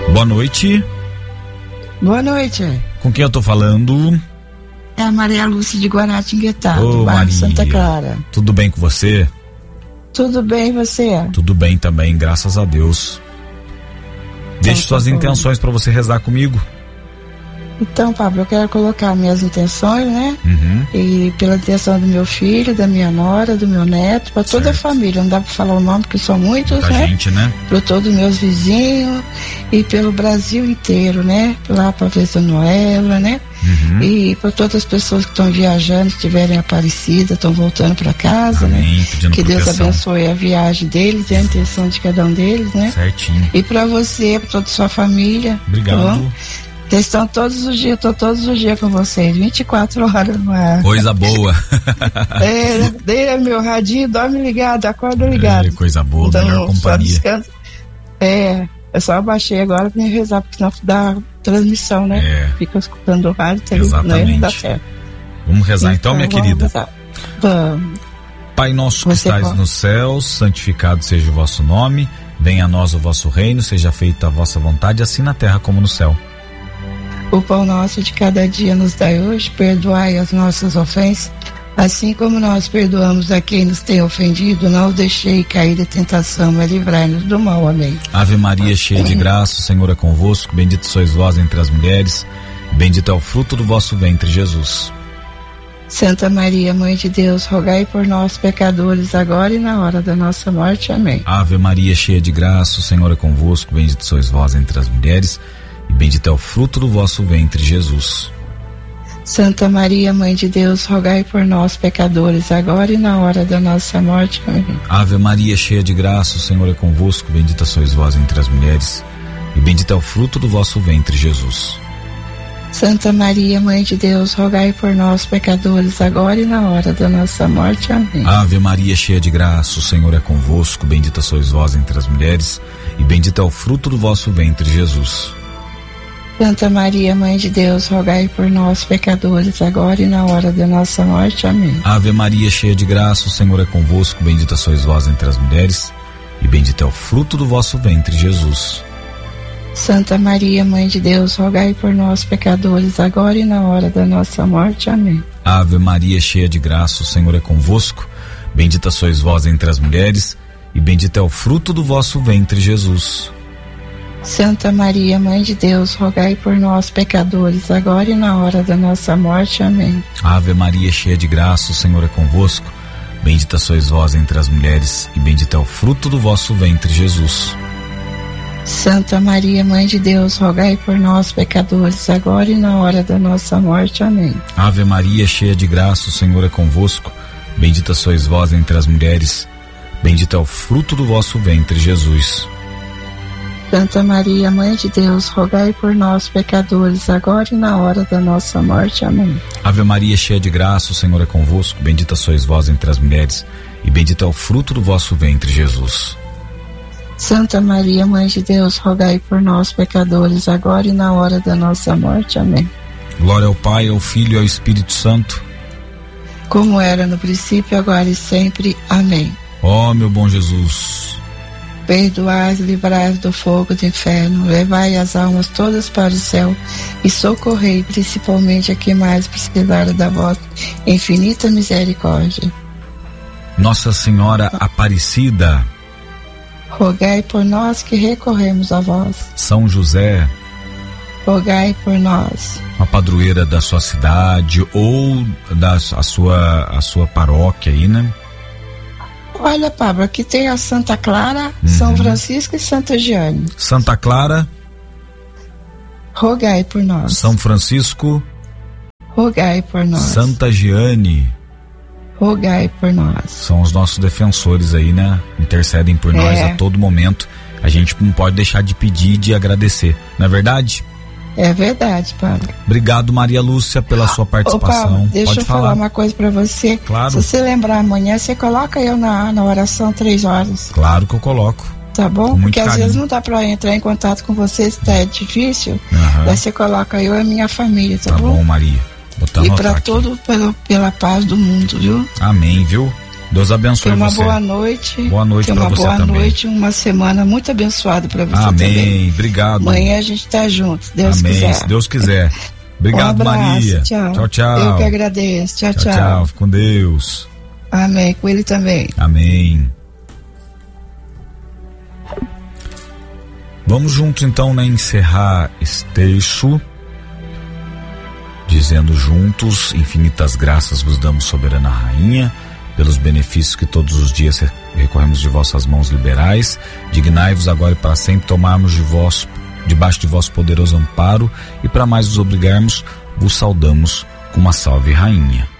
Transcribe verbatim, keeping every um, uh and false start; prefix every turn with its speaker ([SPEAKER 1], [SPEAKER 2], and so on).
[SPEAKER 1] Boa noite.
[SPEAKER 2] Boa noite.
[SPEAKER 1] Com quem eu tô falando?
[SPEAKER 2] É a Maria Lúcia de Guaratinguetá,
[SPEAKER 1] Ô,
[SPEAKER 2] do bairro
[SPEAKER 1] Maria.
[SPEAKER 2] Santa Clara.
[SPEAKER 1] Tudo bem com você?
[SPEAKER 2] Tudo bem, você?
[SPEAKER 1] Tudo bem também, graças a Deus. Deixe
[SPEAKER 2] Então,
[SPEAKER 1] suas
[SPEAKER 2] tá bom.
[SPEAKER 1] intenções para você rezar comigo.
[SPEAKER 2] Então, Pablo, eu quero colocar minhas intenções, né?
[SPEAKER 1] Uhum.
[SPEAKER 2] E pela intenção do meu filho, da minha nora, do meu neto, para toda a
[SPEAKER 1] Certo.
[SPEAKER 2] família. Não dá para falar o nome, porque são muitos,
[SPEAKER 1] Muita
[SPEAKER 2] né?
[SPEAKER 1] gente, né?
[SPEAKER 2] Para todos os meus vizinhos e pelo Brasil inteiro, né? Lá para ver a Noela, né?
[SPEAKER 1] Uhum.
[SPEAKER 2] E para todas as pessoas que estão viajando, estiverem aparecidas, estão voltando para casa, né?
[SPEAKER 1] Amém, pedindo
[SPEAKER 2] Que Deus
[SPEAKER 1] proteção.
[SPEAKER 2] abençoe a viagem deles e a intenção de cada um deles, né?
[SPEAKER 1] Certinho.
[SPEAKER 2] E para você, para toda a sua família.
[SPEAKER 1] Obrigado.
[SPEAKER 2] Tá bom? Vocês estão todos os dias, estou todos os dias com vocês, vinte e quatro horas no ar.
[SPEAKER 1] Coisa boa.
[SPEAKER 2] É, daí meu radinho, dorme ligado, acorda ligado.
[SPEAKER 1] É, coisa boa,
[SPEAKER 2] Então,
[SPEAKER 1] melhor
[SPEAKER 2] só
[SPEAKER 1] companhia.
[SPEAKER 2] descansa. É, eu só baixei agora pra me rezar, porque senão dá transmissão, né?
[SPEAKER 1] É.
[SPEAKER 2] Fica escutando o rádio, tá
[SPEAKER 1] Exatamente.
[SPEAKER 2] né? Não dá certo.
[SPEAKER 1] Vamos rezar então, minha
[SPEAKER 2] vamos
[SPEAKER 1] querida.
[SPEAKER 2] rezar. Vamos.
[SPEAKER 1] Pai nosso que
[SPEAKER 2] Você
[SPEAKER 1] estais
[SPEAKER 2] pode.
[SPEAKER 1] nos céus, santificado seja o vosso nome, venha a nós o vosso reino, seja feita a vossa vontade, assim na terra como no céu.
[SPEAKER 2] O pão nosso de cada dia nos dai hoje, perdoai as nossas ofensas, assim como nós perdoamos a quem nos tem ofendido, não os deixei cair em tentação, mas livrai-nos do mal. Amém.
[SPEAKER 1] Ave Maria, cheia de graça, o Senhor é convosco, bendita sois vós entre as mulheres, bendito é o fruto do vosso ventre, Jesus.
[SPEAKER 2] Santa Maria, Mãe de Deus, rogai por nós, pecadores, agora e na hora da nossa morte. Amém.
[SPEAKER 1] Ave Maria, cheia de graça, o Senhor é convosco, bendito sois vós entre as mulheres, e bendito é o fruto do vosso ventre, Jesus.
[SPEAKER 2] Santa Maria, Mãe de Deus, rogai por nós, pecadores, agora e na hora da nossa morte. Amém.
[SPEAKER 1] Ave Maria, cheia de graça, o Senhor é convosco, bendita sois vós entre as mulheres, e bendito é o fruto do vosso ventre, Jesus.
[SPEAKER 2] Santa Maria, Mãe de Deus, rogai por nós, pecadores, agora e na hora da nossa morte. Amém.
[SPEAKER 1] Ave Maria, cheia de graça, o Senhor é convosco, bendita sois vós entre as mulheres, e bendito é o fruto do vosso ventre, Jesus.
[SPEAKER 2] Santa Maria, Mãe de Deus, rogai por nós, pecadores, agora e na hora da nossa morte. Amém.
[SPEAKER 1] Ave Maria, cheia de graça, o Senhor é convosco, bendita sois vós entre as mulheres, e bendito é o fruto do vosso ventre, Jesus.
[SPEAKER 2] Santa Maria, Mãe de Deus, rogai por nós, pecadores, agora e na hora da nossa morte. Amém.
[SPEAKER 1] Ave Maria, cheia de graça, o Senhor é convosco, bendita sois vós entre as mulheres, e bendito é o fruto do vosso ventre, Jesus.
[SPEAKER 2] Santa Maria, Mãe de Deus, rogai por nós, pecadores, agora e na hora da nossa morte. Amém.
[SPEAKER 1] Ave Maria, cheia de graça, o Senhor é convosco, bendita sois vós entre as mulheres, e bendito é o fruto do vosso ventre, Jesus.
[SPEAKER 2] Santa Maria, Mãe de Deus, rogai por nós, pecadores, agora e na hora da nossa morte. Amém.
[SPEAKER 1] Ave Maria, cheia de graça, o Senhor é convosco, bendita sois vós entre as mulheres, bendito é o fruto do vosso ventre, Jesus.
[SPEAKER 2] Santa Maria, Mãe de Deus, rogai por nós, pecadores, agora e na hora da nossa morte. Amém.
[SPEAKER 1] Ave Maria, cheia de graça, o Senhor é convosco, bendita sois vós entre as mulheres, e bendito é o fruto do vosso ventre, Jesus.
[SPEAKER 2] Santa Maria, Mãe de Deus, rogai por nós, pecadores, agora e na hora da nossa morte. Amém.
[SPEAKER 1] Glória ao Pai, ao Filho e ao Espírito Santo.
[SPEAKER 2] Como era no princípio, agora e sempre. Amém.
[SPEAKER 1] Ó meu bom Jesus,
[SPEAKER 2] Perdoai, livrai do fogo do inferno, levai as almas todas para o céu e socorrei principalmente a quem mais precisar da vossa infinita misericórdia.
[SPEAKER 1] Nossa Senhora Aparecida,
[SPEAKER 2] Rogai por nós que recorremos a vós.
[SPEAKER 1] São José,
[SPEAKER 2] Rogai por nós.
[SPEAKER 1] a padroeira da sua cidade ou da a sua, a sua paróquia aí, né?
[SPEAKER 2] Olha, Pablo, aqui tem a Santa Clara,
[SPEAKER 1] Uhum.
[SPEAKER 2] São Francisco e Santa Giane.
[SPEAKER 1] Santa Clara,
[SPEAKER 2] Rogai por nós.
[SPEAKER 1] São Francisco,
[SPEAKER 2] Rogai por nós.
[SPEAKER 1] Santa Giane,
[SPEAKER 2] Rogai por nós.
[SPEAKER 1] são os nossos defensores aí, né? Intercedem por
[SPEAKER 2] É.
[SPEAKER 1] nós a todo momento. A gente não pode deixar de pedir e de agradecer, não é verdade?
[SPEAKER 2] É verdade, Pablo.
[SPEAKER 1] Obrigado, Maria Lúcia, pela sua
[SPEAKER 2] Ô,
[SPEAKER 1] participação.
[SPEAKER 2] Pablo, deixa
[SPEAKER 1] Pode
[SPEAKER 2] eu
[SPEAKER 1] falar.
[SPEAKER 2] falar uma coisa pra você.
[SPEAKER 1] Claro.
[SPEAKER 2] Se você lembrar amanhã, você coloca eu na, na oração três horas,
[SPEAKER 1] Claro que eu coloco.
[SPEAKER 2] tá bom?
[SPEAKER 1] Com muito
[SPEAKER 2] Porque às
[SPEAKER 1] carinho.
[SPEAKER 2] vezes não dá pra entrar em contato com você, se tá difícil.
[SPEAKER 1] Aham.
[SPEAKER 2] Daí você coloca eu e a minha família, tá,
[SPEAKER 1] Tá bom, Maria. Vou até
[SPEAKER 2] E
[SPEAKER 1] anotar
[SPEAKER 2] pra
[SPEAKER 1] aqui.
[SPEAKER 2] todo, pelo, pela paz do mundo, viu?
[SPEAKER 1] Amém, viu? Deus abençoe
[SPEAKER 2] Tenha uma
[SPEAKER 1] você.
[SPEAKER 2] boa noite.
[SPEAKER 1] Boa noite para você também.
[SPEAKER 2] Uma boa noite, uma semana muito abençoada para você
[SPEAKER 1] Amém.
[SPEAKER 2] também.
[SPEAKER 1] Amém. Obrigado.
[SPEAKER 2] Amanhã a gente tá junto, Deus
[SPEAKER 1] Amém.
[SPEAKER 2] quiser.
[SPEAKER 1] Se Deus quiser. Obrigado,
[SPEAKER 2] um abraço,
[SPEAKER 1] Maria.
[SPEAKER 2] Tchau.
[SPEAKER 1] Tchau, tchau.
[SPEAKER 2] Eu que agradeço. Tchau, tchau.
[SPEAKER 1] Tchau, tchau. Fique com Deus.
[SPEAKER 2] Amém. Com ele também.
[SPEAKER 1] Amém. Vamos juntos então, né, encerrar este texto, dizendo juntos: infinitas graças vos damos, soberana rainha, pelos benefícios que todos os dias recorremos de vossas mãos liberais. Dignai-vos agora e para sempre tomarmos de vós, debaixo de vosso poderoso amparo, e para mais os obrigarmos, vos saudamos com uma salve, rainha.